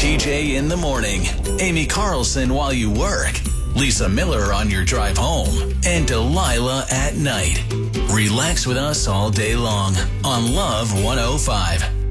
TJ in the morning, Amy Carlson while you work, Lisa Miller on your drive home, and Delilah at night. Relax with us all day long on Love 105.